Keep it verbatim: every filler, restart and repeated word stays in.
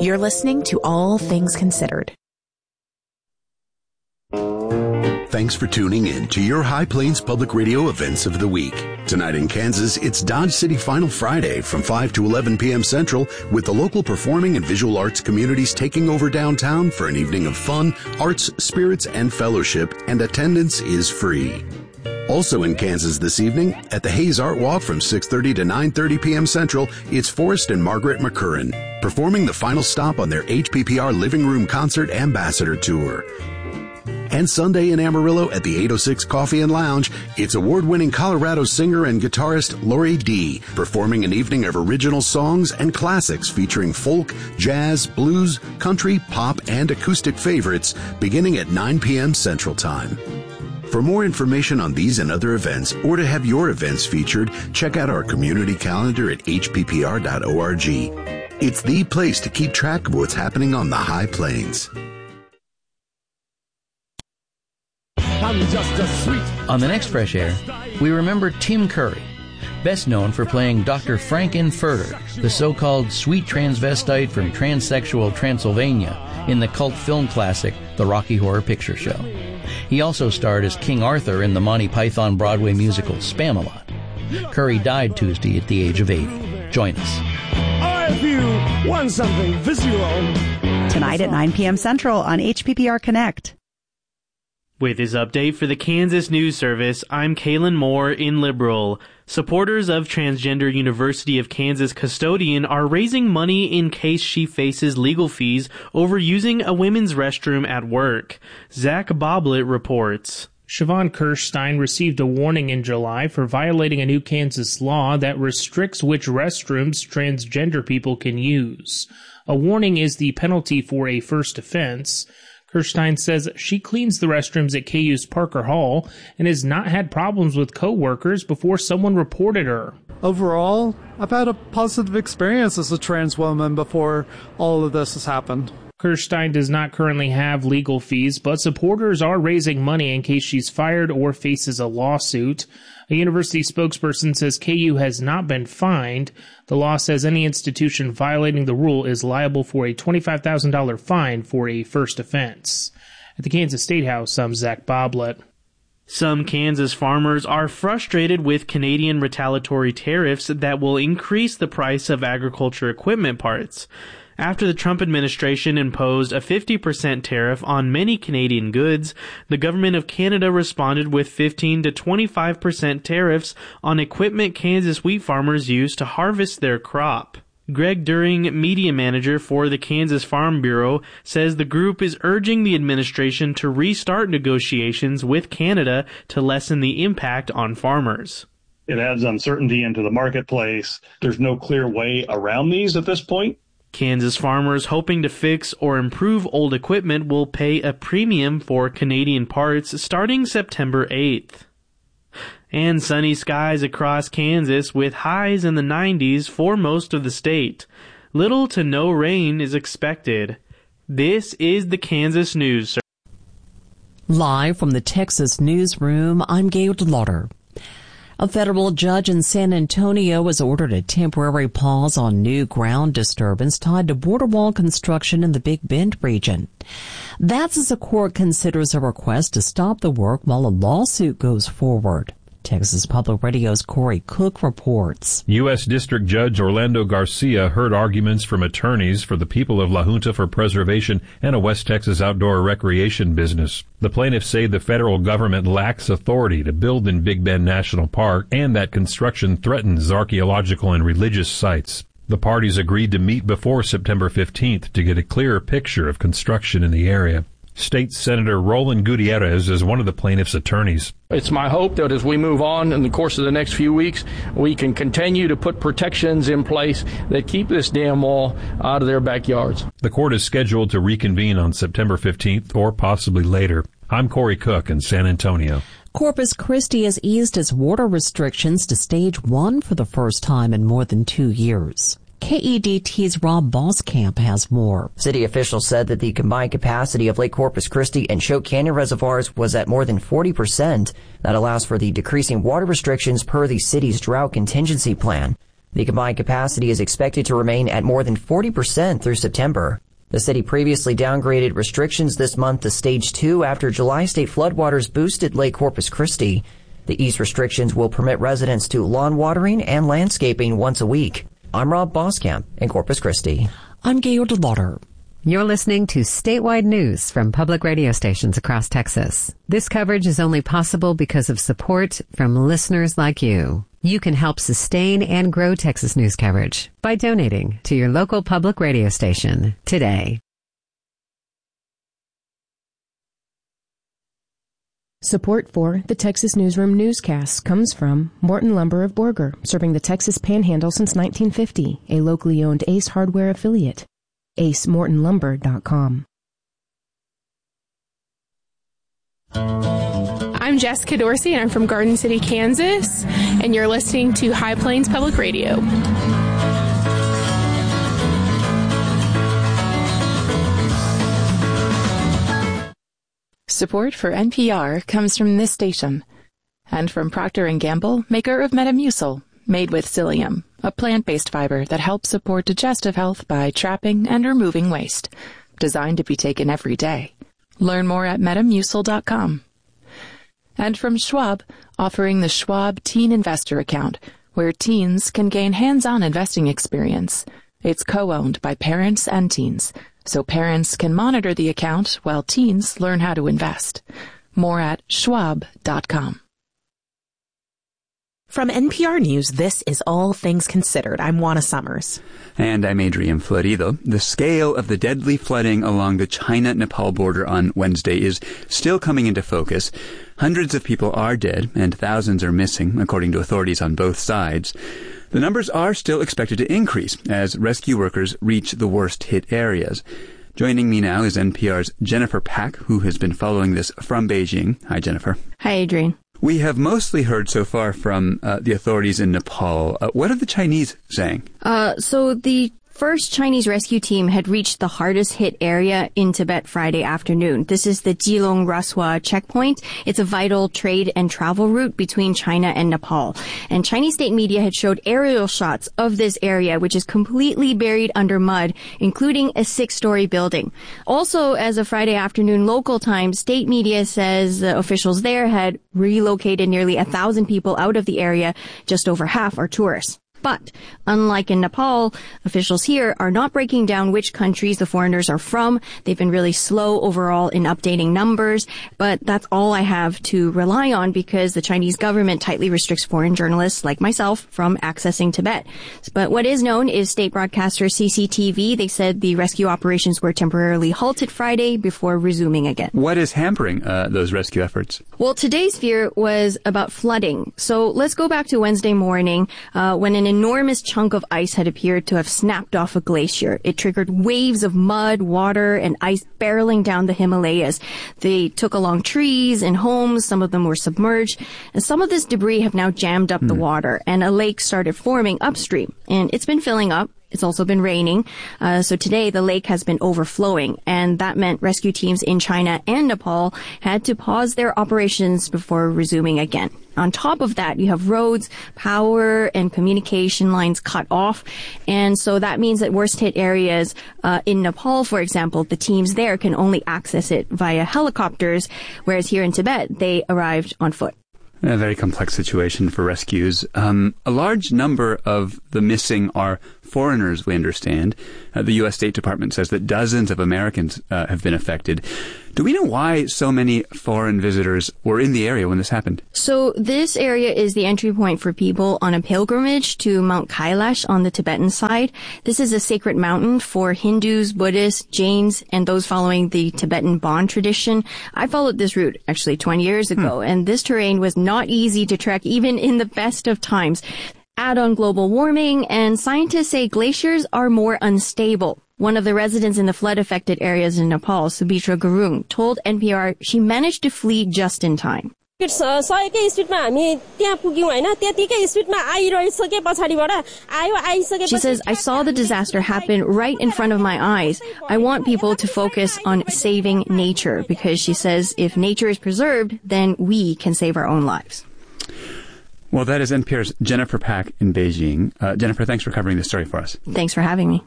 You're listening to All Things Considered. Thanks for tuning in to your High Plains Public Radio events of the week. Tonight in Kansas, it's Dodge City Final Friday from five to eleven p.m. Central, with the local performing and visual arts communities taking over downtown for an evening of fun, arts, spirits, and fellowship, and attendance is free. Also in Kansas this evening, at the Hayes Art Walk from six thirty to nine thirty p.m. Central, it's Forrest and Margaret McCurran, performing the final stop on their H P P R Living Room Concert Ambassador Tour. And Sunday in Amarillo at the eight oh six Coffee and Lounge, it's award-winning Colorado singer and guitarist Lori D, performing an evening of original songs and classics featuring folk, jazz, blues, country, pop, and acoustic favorites beginning at nine p.m. Central Time. For more information on these and other events, or to have your events featured, check out our community calendar at h p p r dot org. It's the place to keep track of what's happening on the High Plains. I'm just a sweet. On the next Fresh Air, we remember Tim Curry, best known for playing Doctor Frank Infurter, the so-called sweet transvestite from transsexual Transylvania in the cult film classic The Rocky Horror Picture Show. He also starred as King Arthur in the Monty Python Broadway musical Spamalot. Curry died Tuesday at the age of eighty. Join us. Or if you want something visual. Tonight at nine p.m. Central on H P P R Connect. With this update for the Kansas News Service, I'm Kaylin Moore in Liberal. Supporters of Transgender University of Kansas custodian are raising money in case she faces legal fees over using a women's restroom at work. Zach Boblet reports. Siobhan Kirstein received a warning in July for violating a new Kansas law that restricts which restrooms transgender people can use. A warning is the penalty for a first offense. Kirstein says she cleans the restrooms at K U's Parker Hall and has not had problems with coworkers before someone reported her. Overall, I've had a positive experience as a trans woman before all of this has happened. Kirstein does not currently have legal fees, but supporters are raising money in case she's fired or faces a lawsuit. A university spokesperson says K U has not been fined. The law says any institution violating the rule is liable for a twenty-five thousand dollars fine for a first offense. At the Kansas State House, I'm Zach Boblet. Some Kansas farmers are frustrated with Canadian retaliatory tariffs that will increase the price of agriculture equipment parts. After the Trump administration imposed a fifty percent tariff on many Canadian goods, the government of Canada responded with fifteen to twenty-five percent tariffs on equipment Kansas wheat farmers use to harvest their crop. Greg During, media manager for the Kansas Farm Bureau, says the group is urging the administration to restart negotiations with Canada to lessen the impact on farmers. It adds uncertainty into the marketplace. There's no clear way around these at this point. Kansas farmers hoping to fix or improve old equipment will pay a premium for Canadian parts starting September eighth. And sunny skies across Kansas with highs in the nineties for most of the state. Little to no rain is expected. This is the Kansas News. Live from the Texas Newsroom, I'm Gail DeLauder. A federal judge in San Antonio has ordered a temporary pause on new ground disturbance tied to border wall construction in the Big Bend region. That's as the court considers a request to stop the work while a lawsuit goes forward. Texas Public Radio's Corey Cook reports. U S. District Judge Orlando Garcia heard arguments from attorneys for the people of La Junta for Preservation and a West Texas outdoor recreation business. The plaintiffs say the federal government lacks authority to build in Big Bend National Park and that construction threatens archaeological and religious sites. The parties agreed to meet before September fifteenth to get a clearer picture of construction in the area. State Senator Roland Gutierrez is one of the plaintiffs' attorneys. It's my hope that as we move on in the course of the next few weeks, we can continue to put protections in place that keep this damn wall out of their backyards. The court is scheduled to reconvene on September fifteenth or possibly later. I'm Corey Cook in San Antonio. Corpus Christi has eased its water restrictions to stage one for the first time in more than two years. K E D T's Rob Boskamp has more. City officials said that the combined capacity of Lake Corpus Christi and Choke Canyon reservoirs was at more than forty percent. That allows for the decreasing water restrictions per the city's drought contingency plan. The combined capacity is expected to remain at more than forty percent through September. The city previously downgraded restrictions this month to Stage two after July state floodwaters boosted Lake Corpus Christi. The east restrictions will permit residents to lawn watering and landscaping once a week. I'm Rob Boskamp in Corpus Christi. I'm Gail DeLauder. You're listening to statewide news from public radio stations across Texas. This coverage is only possible because of support from listeners like you. You can help sustain and grow Texas news coverage by donating to your local public radio station today. Support for the Texas Newsroom newscasts comes from Morton Lumber of Borger, serving the Texas Panhandle since nineteen fifty, a locally owned Ace Hardware affiliate. ace morton lumber dot com. I'm Jessica Dorsey, and I'm from Garden City, Kansas, and you're listening to High Plains Public Radio. Support for N P R comes from this station and from Procter and Gamble, maker of Metamucil, made with psyllium, a plant-based fiber that helps support digestive health by trapping and removing waste, designed to be taken every day. Learn more at metamucil dot com. And from Schwab, offering the Schwab Teen Investor Account, where teens can gain hands-on investing experience. It's co-owned by parents and teens, so parents can monitor the account while teens learn how to invest. More at schwab dot com. From N P R News, this is All Things Considered. I'm Juana Summers. And I'm Adrian Florido. The scale of the deadly flooding along the China-Nepal border on Wednesday is still coming into focus. Hundreds of people are dead and thousands are missing, according to authorities on both sides. The numbers are still expected to increase as rescue workers reach the worst-hit areas. Joining me now is N P R's Jennifer Pack, who has been following this from Beijing. Hi, Jennifer. Hi, Adrian. We have mostly heard so far from uh, the authorities in Nepal. Uh, what are the Chinese saying? Uh, so the first Chinese rescue team had reached the hardest hit area in Tibet Friday afternoon. This is the Jilong Raswa checkpoint. It's a vital trade and travel route between China and Nepal. And Chinese state media had showed aerial shots of this area, which is completely buried under mud, including a six-story building. Also, as of Friday afternoon local time, state media says uh, officials there had relocated nearly a thousand people out of the area. Just over half are tourists. But, unlike in Nepal, officials here are not breaking down which countries the foreigners are from. They've been really slow overall in updating numbers, but that's all I have to rely on because the Chinese government tightly restricts foreign journalists like myself from accessing Tibet. But what is known is state broadcaster C C T V. They said the rescue operations were temporarily halted Friday before resuming again. What is hampering uh, those rescue efforts? Well, today's fear was about flooding. So let's go back to Wednesday morning uh, when an enormous chunk of ice had appeared to have snapped off a glacier. It triggered waves of mud, water, and ice barreling down the Himalayas. They took along trees and homes. Some of them were submerged. And some of this debris have now jammed up mm. the water, and a lake started forming upstream. And it's been filling up. It's also been raining. Uh, so today the lake has been overflowing, and that meant rescue teams in China and Nepal had to pause their operations before resuming again. On top of that, you have roads, power, and communication lines cut off. And so that means that worst hit areas uh, in Nepal, for example, the teams there can only access it via helicopters, whereas here in Tibet, they arrived on foot. A very complex situation for rescues. Um, a large number of the missing are foreigners, we understand. Uh, the U S State Department says that dozens of Americans uh, have been affected. Do we know why so many foreign visitors were in the area when this happened? So this area is the entry point for people on a pilgrimage to Mount Kailash on the Tibetan side. This is a sacred mountain for Hindus, Buddhists, Jains, and those following the Tibetan Bon tradition. I followed this route actually twenty years ago, hmm. and this terrain was not easy to trek even in the best of times. Add on global warming, and scientists say glaciers are more unstable. One of the residents in the flood-affected areas in Nepal, Subhitra Gurung, told N P R she managed to flee just in time. She says, I saw the disaster happen right in front of my eyes. I want people to focus on saving nature because she says if nature is preserved, then we can save our own lives. Well, that is N P R's Jennifer Pack in Beijing. Uh, Jennifer, thanks for covering this story for us. Thanks for having me.